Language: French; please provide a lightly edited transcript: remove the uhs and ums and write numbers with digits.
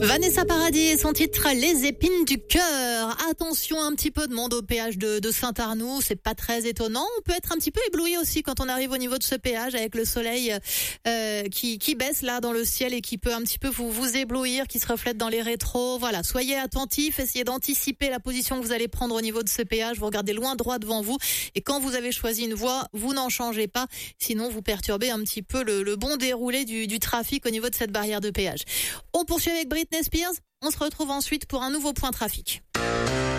Vanessa Paradis et son titre Les épines du cœur. Attention, un petit peu de monde au péage de Saint-Arnoux, c'est pas très étonnant. On peut être un petit peu ébloui aussi quand on arrive au niveau de ce péage avec le soleil qui baisse là dans le ciel et qui peut un petit peu vous éblouir, qui se reflète dans les rétros. Voilà, soyez attentifs, essayez d'anticiper la position que vous allez prendre au niveau de ce péage. Vous regardez loin droit devant vous et quand vous avez choisi une voie, vous n'en changez pas, sinon vous perturbez un petit peu le bon déroulé du trafic au niveau de cette barrière de péage. On poursuit avec Britney Spears. On se retrouve ensuite pour un nouveau point trafic.